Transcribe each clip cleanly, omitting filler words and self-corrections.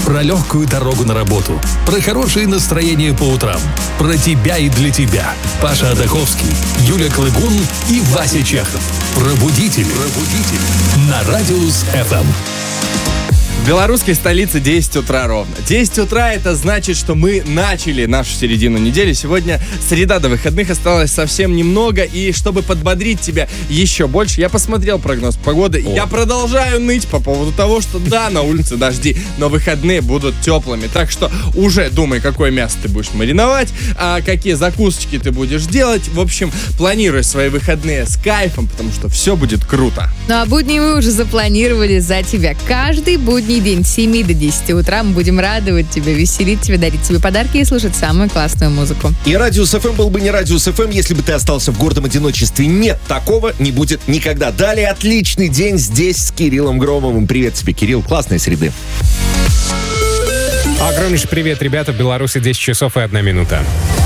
Про легкую дорогу на работу, про хорошее настроение по утрам, про тебя и для тебя. Паша Адаховский, Юля Клыгун и Вася Чехов. Пробудители. На Радиус ФМ. В белорусской столице 10 утра ровно. 10 утра это значит, что мы начали нашу середину недели. Сегодня среда, до выходных осталось совсем немного. И чтобы подбодрить тебя еще больше, я посмотрел прогноз погоды. И я продолжаю ныть по поводу того, что да, на улице дожди, но выходные будут теплыми. Так что уже думай, какое мясо ты будешь мариновать, какие закусочки ты будешь делать. В общем, планируй свои выходные с кайфом, потому что все будет круто. Ну а будни мы уже запланировали за тебя. Каждый будний день с 7 до 10 утра мы будем радовать тебя, веселить тебя, дарить тебе подарки и слушать самую классную музыку. И Радиус ФМ был бы не Радиус ФМ, если бы ты остался в гордом одиночестве. Нет, такого не будет никогда. Далее отличный день здесь с Кириллом Громовым. Привет тебе, Кирилл, классной среды. Огромнейший привет, ребята. В Беларуси 10 часов и 1 минута.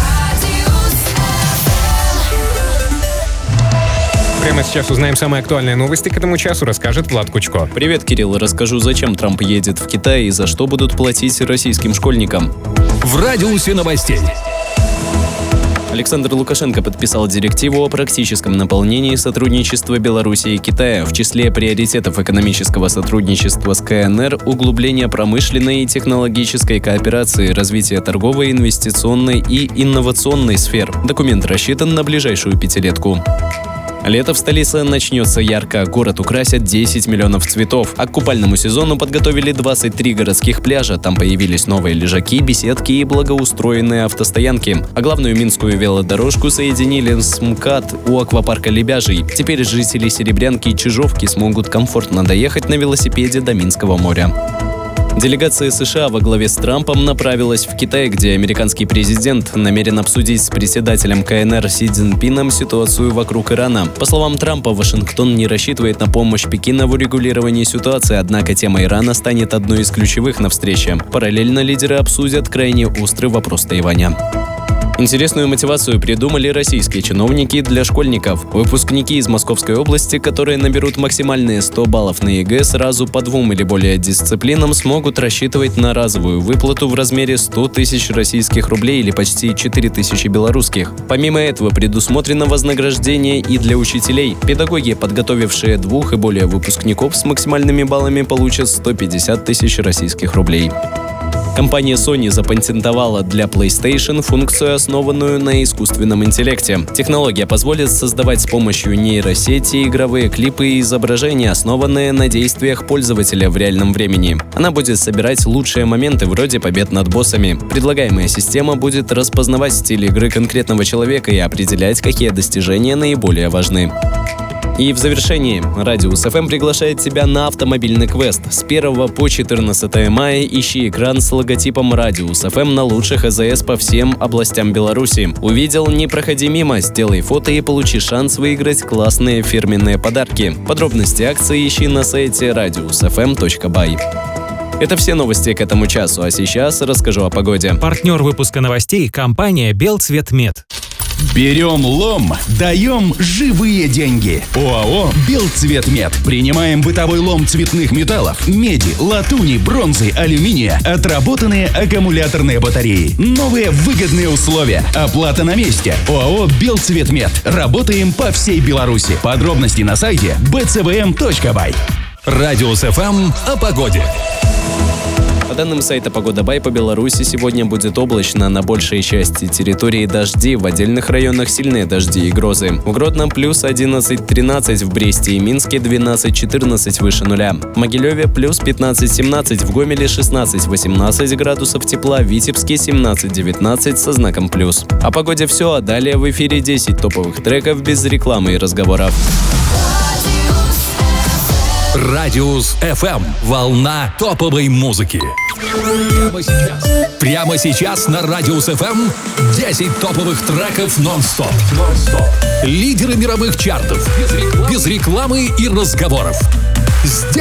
Прямо сейчас узнаем самые актуальные новости. К этому часу расскажет Влад Кучко. Привет, Кирилл. Расскажу, зачем Трамп едет в Китай и за что будут платить российским школьникам. В радиусе новостей. Александр Лукашенко подписал директиву о практическом наполнении сотрудничества Беларуси и Китая. В числе приоритетов экономического сотрудничества с КНР – углубление промышленной и технологической кооперации, развитие торговой, инвестиционной и инновационной сфер. Документ рассчитан на ближайшую пятилетку. Лето в столице начнется ярко. Город украсят 10 миллионов цветов. А к купальному сезону подготовили 23 городских пляжа. Там появились новые лежаки, беседки и благоустроенные автостоянки. А главную минскую велодорожку соединили с МКАД у аквапарка Лебяжий. Теперь жители Серебрянки и Чижовки смогут комфортно доехать на велосипеде до Минского моря. Делегация США во главе с Трампом направилась в Китай, где американский президент намерен обсудить с председателем КНР Си Цзиньпином ситуацию вокруг Ирана. По словам Трампа, Вашингтон не рассчитывает на помощь Пекина в урегулировании ситуации, однако тема Ирана станет одной из ключевых на встрече. Параллельно лидеры обсудят крайне острый вопрос Тайваня. Интересную мотивацию придумали российские чиновники для школьников. Выпускники из Московской области, которые наберут максимальные 100 баллов на ЕГЭ, сразу по 2 или более дисциплинам смогут рассчитывать на разовую выплату в размере 100 тысяч российских рублей или почти 4 тысячи белорусских. Помимо этого предусмотрено вознаграждение и для учителей. Педагоги, подготовившие 2 и более выпускников с максимальными баллами, получат 150 тысяч российских рублей. Компания Sony запатентовала для PlayStation функцию, основанную на искусственном интеллекте. Технология позволит создавать с помощью нейросети игровые клипы и изображения, основанные на действиях пользователя в реальном времени. Она будет собирать лучшие моменты вроде побед над боссами. Предлагаемая система будет распознавать стиль игры конкретного человека и определять, какие достижения наиболее важны. И в завершении Радиус ФМ приглашает тебя на автомобильный квест. С 1 по 14 мая ищи экран с логотипом Радиус ФМ на лучших АЗС по всем областям Беларуси. Увидел — не проходи мимо, сделай фото и получи шанс выиграть классные фирменные подарки. Подробности акции ищи на сайте radiusfm.by. Это все новости к этому часу, а сейчас расскажу о погоде. Партнер выпуска новостей — компания «Белцветмет». Берем лом, даем живые деньги. ОАО «Белцветмет». Принимаем бытовой лом цветных металлов, меди, латуни, бронзы, алюминия, отработанные аккумуляторные батареи. Новые выгодные условия. Оплата на месте. ОАО «Белцветмет». Работаем по всей Беларуси. Подробности на сайте bcvm.by. Радиус ФМ о погоде. По данным сайта «Погода.бай», по Беларуси сегодня будет облачно, на большей части территории дожди, в отдельных районах сильные дожди и грозы. В Гродном плюс 11-13, в Бресте и Минске 12-14 выше нуля. В Могилеве плюс 15-17, в Гомеле 16-18 градусов тепла, в Витебске 17-19 со знаком плюс. О погоде все, а далее в эфире 10 топовых треков без рекламы и разговоров. Радиус ФМ. Волна топовой музыки. Прямо сейчас на Радиус ФМ 10 топовых треков нон-стоп. Лидеры мировых чартов. Без рекламы и разговоров.